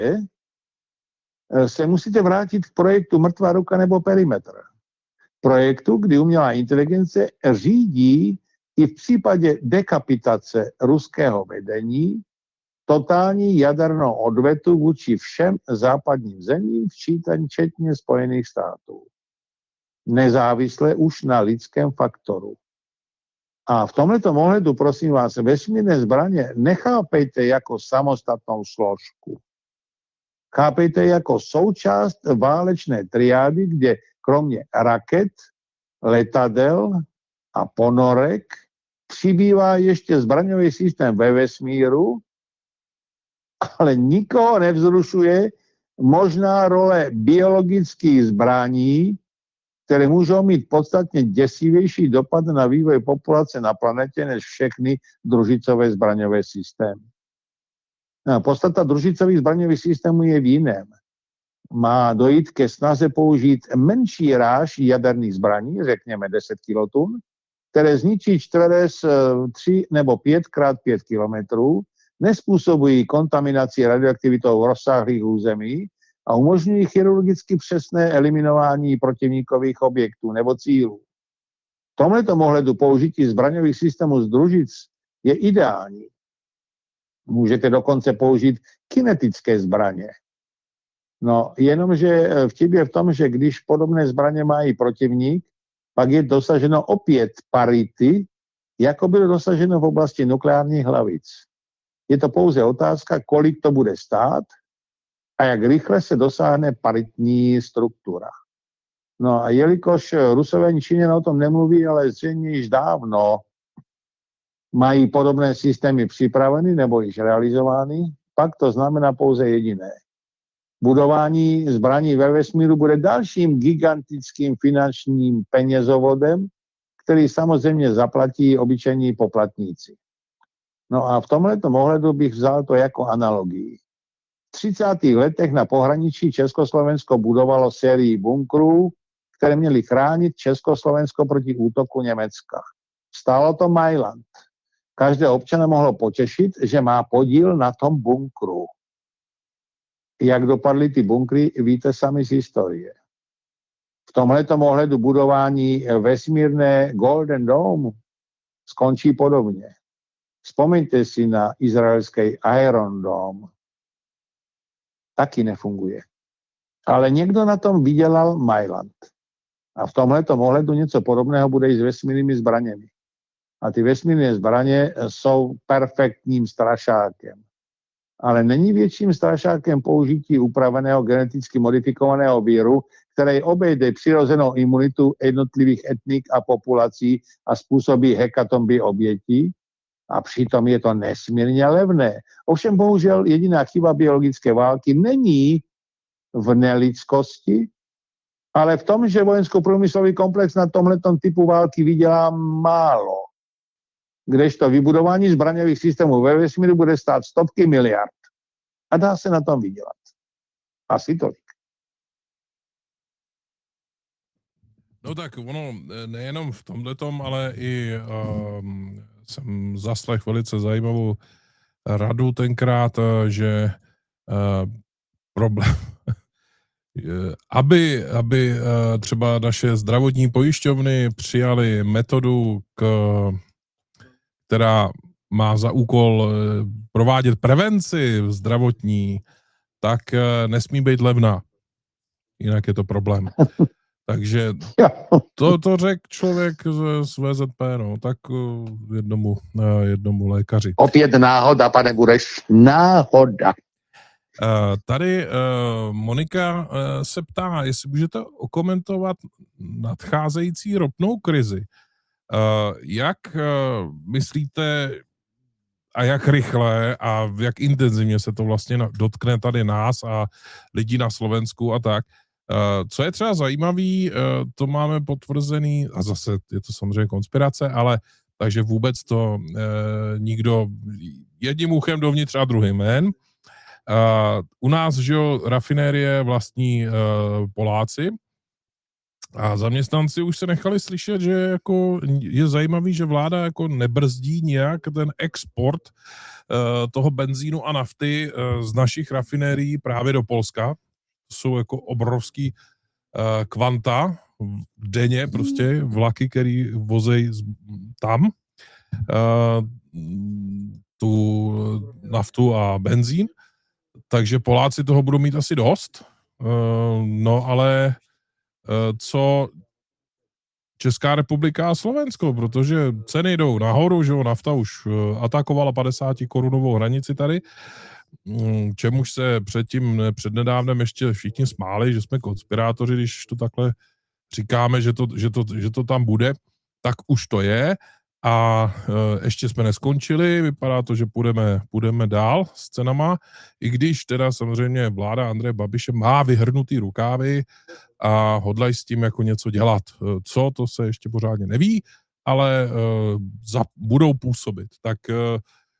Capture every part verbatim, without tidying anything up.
se musíte vrátit k projektu Mrtvá ruka nebo Perimetr. Projektu, kdy umělá inteligence řídí i v případě dekapitace ruského vedení totální jadernou odvetu vůči všem západním zemím, včetně Spojených států. Nezávisle už na lidském faktoru. A v tomto ohledu, prosím vás, vesmírné zbraně nechápejte jako samostatnou složku. Chápejte jako součást válečné triády, kde kromě raket, letadel a ponorek přibývá ještě zbraňový systém ve vesmíru, ale nikoho nevzrušuje možná role biologických zbraní, které můžou mít podstatně děsivější dopad na vývoj populace na planetě než všechny družicové zbraňové systémy. No, podstata družicových zbraňových systémů je v jiném. Má dojít ke snaze použít menší ráž jaderných zbraní, řekněme deset kilotun, které zničí čtveres tři nebo pět krát pět kilometrů, nespůsobují kontaminaci radioaktivitou rozsáhlých území a umožňují chirurgicky přesné eliminování protivníkových objektů nebo cílů. V tomto ohledu použití zbraňových systémů z družic je ideální. Můžete dokonce použít kinetické zbraně. No, jenomže vtip je v tom, že když podobné zbraně má i protivník, pak je dosaženo opět parity, jako bylo dosaženo v oblasti nukleárních hlavic. Je to pouze otázka, kolik to bude stát a jak rychle se dosáhne paritní struktura. No a jelikož Rusové ani Číňané o tom nemluví, ale zřejmě již dávno mají podobné systémy připraveny nebo již realizovány, pak to znamená pouze jediné. Budování zbraní ve vesmíru bude dalším gigantickým finančním penězovodem, který samozřejmě zaplatí obyčejní poplatníci. No a v tomto ohledu bych vzal to jako analogii. V třicátých letech na pohraničí Československo budovalo sérii bunkrů, které měly chránit Československo proti útoku Německa. Stálo to Mailand. Každé občana mohlo potěšit, že má podíl na tom bunkru. Jak dopadly ty bunkry, víte sami z historie. V tomhleto ohledu budování vesmírné Golden Dome skončí podobně. Vzpomeňte si na izraelský Iron Dome. Taky nefunguje. Ale někdo na tom vydělal Mailand. A v tomhleto ohledu něco podobného bude i s vesmírnými zbraněmi. A ty vesmírné zbraně jsou perfektním strašákem. Ale není větším strašákem použití upraveného geneticky modifikovaného víru, který obejde přirozenou imunitu jednotlivých etnik a populací a způsobí hekatomby obětí. A přitom je to nesmírně levné. Ovšem bohužel jediná chyba biologické války není v nelidskosti, ale v tom, že vojensko-průmyslový komplex na tomhletom typu války vydělá málo. Kdežto vybudování zbraňových systémů ve vesmíru bude stát stovky miliard. A dá se na tom vydělat. Asi tolik. No tak ono nejenom v tomhletom, ale i um, jsem zaslech velice zajímavou radu tenkrát, že uh, problém, aby, aby uh, třeba naše zdravotní pojišťovny přijaly metodu, k, která má za úkol provádět prevenci zdravotní, tak nesmí být levná. Jinak je to problém. Takže to, to řekl člověk z, z V Z P, no, tak jednomu, jednomu lékaři. Opět náhoda, pane Bureš, náhoda. Tady Monika se ptá, jestli můžete okomentovat nadcházející ropnou krizi. Jak myslíte, a jak rychle a jak intenzivně se to vlastně dotkne tady nás a lidí na Slovensku a tak. Co je třeba zajímavý, to máme potvrzený, a zase je to samozřejmě konspirace, ale takže vůbec to eh, nikdo jedním uchem dovnitř a druhým ven. Uh, u nás, že jo, rafinérie vlastní uh, Poláci a zaměstnanci už se nechali slyšet, že jako je zajímavý, že vláda jako nebrzdí nějak ten export toho benzínu a nafty z našich rafinérií právě do Polska. To jsou jako obrovský kvanta denně, prostě vlaky, který vozejí tam tu naftu a benzín. Takže Poláci toho budou mít asi dost. No ale co Česká republika a Slovensko, protože ceny jdou nahoru, že jo, nafta už atakovala padesát korunovou hranici tady, čemuž se předtím, přednedávnem ještě všichni smáli, že jsme konspirátoři, když to takhle říkáme, že to, že to, že to tam bude, tak už to je a ještě jsme neskončili, vypadá to, že půjdeme, půjdeme dál s cenama, i když teda samozřejmě vláda Andreje Babiše má vyhrnutý rukávy a hodlají s tím jako něco dělat. Co, to se ještě pořádně neví, ale uh, za, budou působit. Tak uh,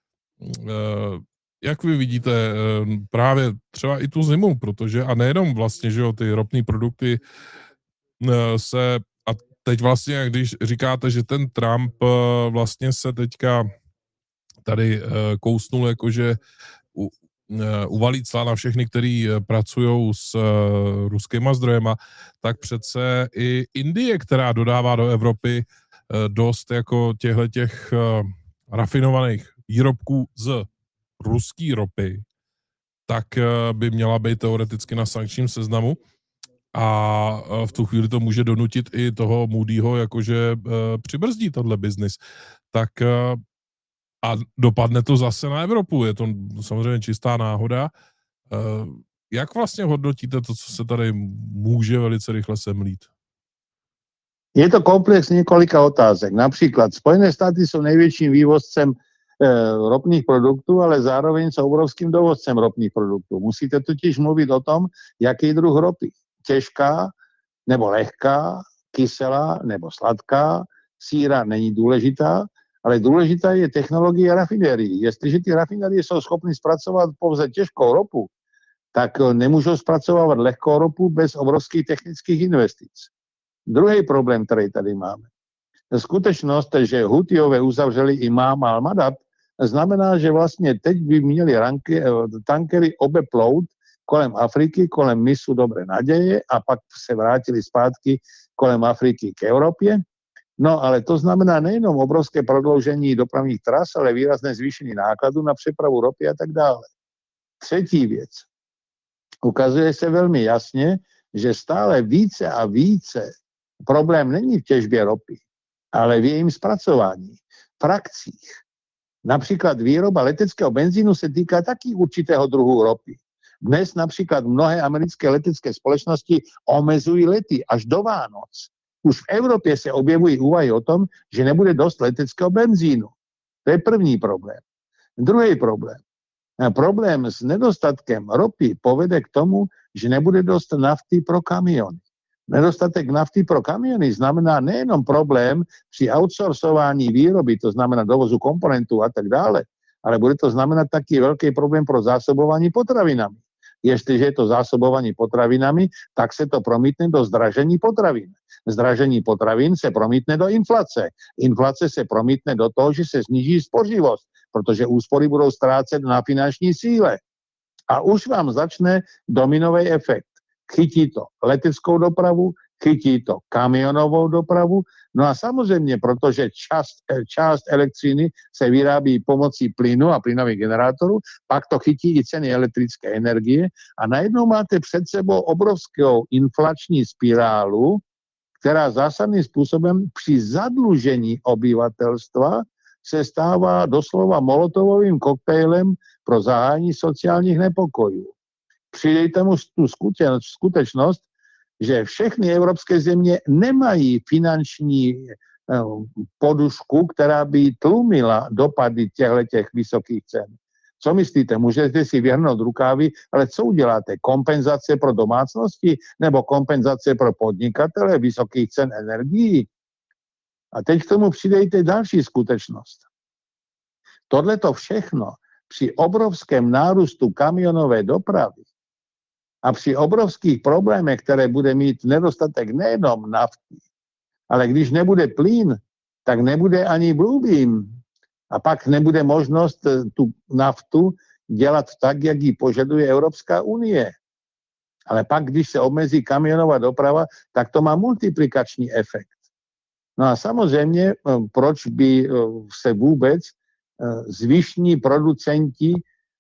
uh, jak vy vidíte uh, právě třeba i tu zimu, protože a nejenom vlastně, že jo, ty ropné produkty uh, se, a teď vlastně, když říkáte, že ten Trump uh, vlastně se teďka tady uh, kousnul, jakože u, uvalí cla na všechny, kteří pracují s uh, ruskýma zdrojema, tak přece i Indie, která dodává do Evropy uh, dost jako těchto uh, rafinovaných výrobků z ruský ropy, tak uh, by měla být teoreticky na sankčním seznamu a uh, v tu chvíli to může donutit i toho Moodyho, jakože uh, přibrzdí tohle biznis. Tak uh, a dopadne to zase na Evropu. Je to samozřejmě čistá náhoda. Jak vlastně hodnotíte to, co se tady může velice rychle semlít? Je to komplex několika otázek. Například Spojené státy jsou největším vývozcem eh, ropných produktů, ale zároveň jsou obrovským dovozcem ropných produktů. Musíte totiž mluvit o tom, jaký druh ropy. Těžká nebo lehká, kyselá nebo sladká, síra není důležitá, ale důležitá je technologie rafinérií. Jestliže ty rafinérie jsou schopny zpracovat pouze těžkou ropu, tak nemůžou zpracovávat lehkou ropu bez obrovských technických investic. Druhý problém, který tady máme. Skutečnost, že Hutiové uzavřeli Imám al-Madab, znamená, že vlastně teď by měli ranky, tankery obeplout kolem Afriky, kolem mysu Dobré naděje a pak se vrátili zpátky kolem Afriky k Evropě. No, ale to znamená nejenom obrovské prodloužení dopravních tras, ale výrazné zvýšení nákladů na přepravu ropy a tak dále. Třetí věc. Ukazuje se velmi jasně, že stále více a více problém není v těžbě ropy, ale v jejím zpracování, frakcích. Například výroba leteckého benzínu se týká taky určitého druhu ropy. Dnes například mnohé americké letecké společnosti omezují lety až do Vánoc. Už v Evropě se objevují úvahy o tom, že nebude dost leteckého benzínu. To je první problém. Druhý problém. Problém s nedostatkem ropy povede k tomu, že nebude dost nafty pro kamiony. Nedostatek nafty pro kamiony znamená nejenom problém při outsourcování výroby, to znamená dovozu komponentů a tak dále, ale bude to znamenat taky velký problém pro zásobování potravinami. Jestliže je to zásobování potravinami, tak se to promítne do zdražení potravin. Zdražení potravin se promítne do inflace. Inflace se promítne do toho, že se sníží spořivost, protože úspory budou ztrácet na finanční síle. A už vám začne dominový efekt. Chytí to leteckou dopravu, chytí to kamionovou dopravu, no a samozřejmě, protože část, část elektřiny se vyrábí pomocí plynu a plynových generátorů, pak to chytí i ceny elektrické energie a najednou máte před sebou obrovskou inflační spirálu, která zásadným způsobem při zadlužení obyvatelstva se stává doslova molotovovým koktejlem pro zahájení sociálních nepokojů. Přidejte mu tu skutečnost, že všechny evropské země nemají finanční podušku, která by tlumila dopady těchto vysokých cen. Co myslíte? Můžete si vyhrnout rukávy, ale co uděláte? Kompenzace pro domácnosti nebo kompenzace pro podnikatele vysokých cen energií? A teď k tomu přidejte další skutečnost. Tohleto všechno při obrovském nárůstu kamionové dopravy a při obrovských problémech, které bude mít nedostatek nejenom nafty, ale když nebude plyn, tak nebude ani Bluebeam. A pak nebude možnost tu naftu dělat tak, jak ji požaduje Evropská unie. Ale pak, když se omezí kamionová doprava, tak to má multiplikační efekt. No a samozřejmě, proč by se vůbec zvyšní producenti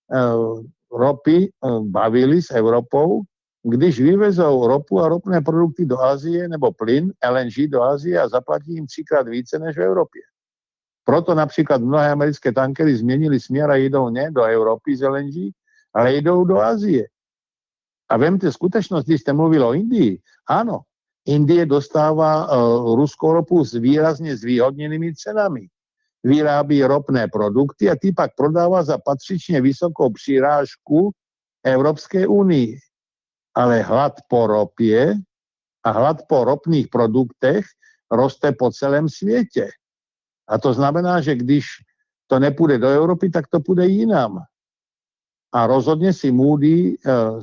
ropy bavili s Evropou, když vyvezou ropu a ropné produkty do Asie nebo plyn, L N G do Asie a zaplatí jim třikrát více než v Evropě. Proto například mnohé americké tankery změnili směr a jdou ne do Evropy z L N G, ale jdou do Asie. A vemte skutečnost, když jste mluvil o Indii, ano, Indie dostává uh, ruskou ropu s výrazně zvýhodněnými cenami. Vyrábí ropné produkty a ty pak prodává za patřičně vysokou přirážku Evropské unii. Ale hlad po ropě a hlad po ropných produktech roste po celém světě. A to znamená, že když to nepůjde do Evropy, tak to půjde jinam. A rozhodně si Moody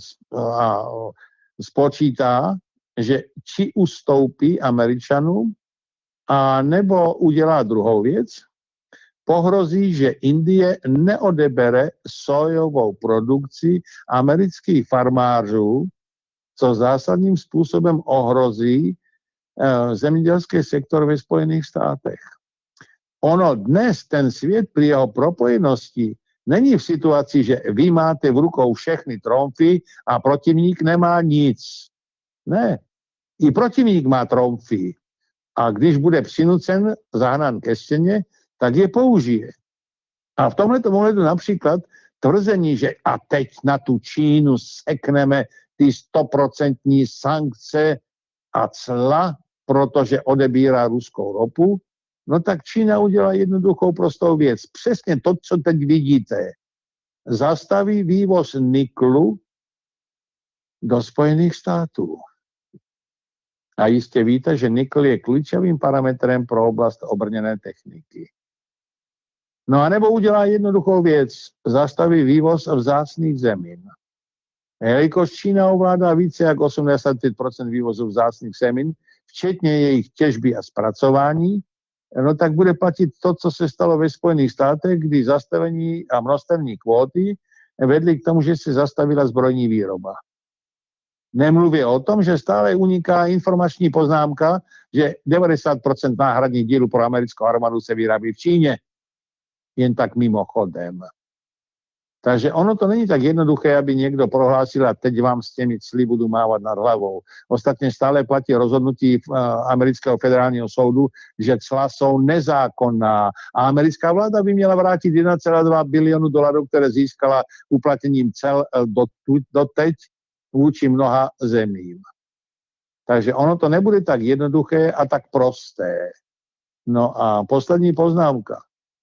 uh, spočítá, že či ustoupí Američanům, a nebo udělá druhou věc, pohrozí, že Indie neodebere sojovou produkci amerických farmářů, co zásadním způsobem ohrozí uh, zemědělský sektor ve Spojených státech. Ono dnes, ten svět při jeho propojenosti, není v situaci, že vy máte v rukou všechny tromfy a protivník nemá nic. Ne. I protivník má tromfy. A když bude přinucen, zahnán ke stěně, tak je použije. A v tomhletom ohledu například tvrzení, že a teď na tu Čínu sekneme ty stoprocentní sankce a cla, protože odebírá ruskou ropu, no tak Čína udělá jednoduchou prostou věc. Přesně to, co teď vidíte. Zastaví vývoz niklu do Spojených států. A jistě víte, že nikl je klíčovým parametrem pro oblast obrněné techniky. No a nebo udělá jednoduchou věc. Zastaví vývoz vzácných zemin. Jelikož Čína ovládá více jak osmdesát pět procent vývozu vzácných zemin, včetně jejich těžby a zpracování, no tak bude platit to, co se stalo ve Spojených státech, kdy zastavení a množstevní kvóty vedly k tomu, že se zastavila zbrojní výroba. Nemluvě o tom, že stále uniká informační poznámka, že devadesát procent náhradních dílů pro americkou armádu se vyrábí v Číně. Jen tak mimochodem. Takže ono to není tak jednoduché, aby někdo prohlásil a teď vám s těmi cly budu mávat nad hlavou. Ostatně stále platí rozhodnutí amerického federálního soudu, že cla jsou nezákonná a americká vláda by měla vrátit jedna celá dva bilionu dolarů, které získala uplatněním cel do, doteď vůči mnoha zemím. Takže ono to nebude tak jednoduché a tak prosté. No a poslední poznámka.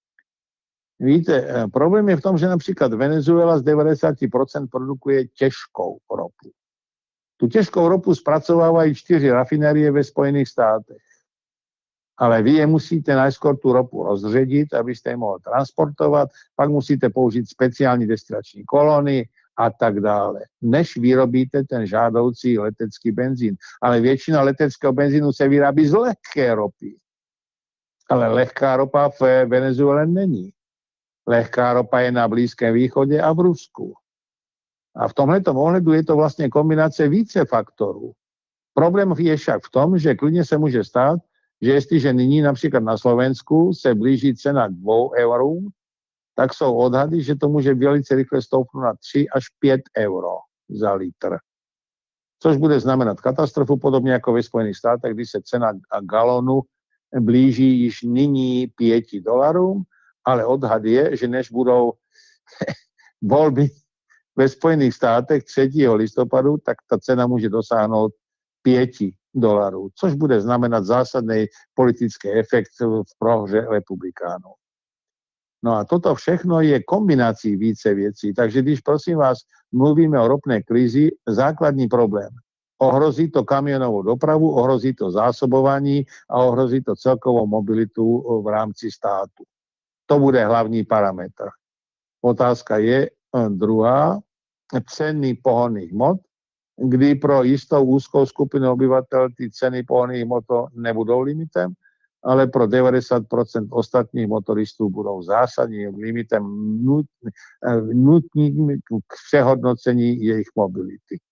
Víte, problém je v tom, že například Venezuela z devadesát procent produkuje těžkou ropu. Tu těžkou ropu zpracovávají čtyři rafinérie ve Spojených státech. Ale vy je musíte najskôr tu ropu rozředit, abyste je mohli transportovat, pak musíte použít speciální destilační kolony a tak dále, než vyrobíte ten žádoucí letecký benzín. Ale většina leteckého benzínu se vyrábí z lehké ropy. Ale lehká ropa v Venezuele není. Lehká ropa je na Blízkém východě a v Rusku. A v tomhletom ohledu je to vlastně kombinace více faktorů. Problém je však v tom, že klidně se může stát, že jestliže nyní například na Slovensku se blíží cena k dvou eurům, tak jsou odhady, že to může velice rychle stoupnout na tři až pět euro za litr. Což bude znamenat katastrofu, podobně jako ve Spojených státech, kdy se cena galonu blíží již nyní pěti dolarům, ale odhad je, že než budou volby ve Spojených státech třetího listopadu, tak ta cena může dosáhnout pěti dolarů, což bude znamenat zásadný politický efekt v prohře republikánů. No a toto všechno je kombinací více věcí. Takže když, prosím vás, mluvíme o ropné krizi, základní problém. Ohrozí to kamionovou dopravu, ohrozí to zásobování a ohrozí to celkovou mobilitu v rámci státu. To bude hlavní parametr. Otázka je druhá, ceny pohonných hmot, kdy pro jistou úzkou skupinu obyvatel ty ceny pohonných hmot nebudou limitem ale pro devadesát procent ostatních motoristů budou zásadním limitem nutným k přehodnocení jejich mobility.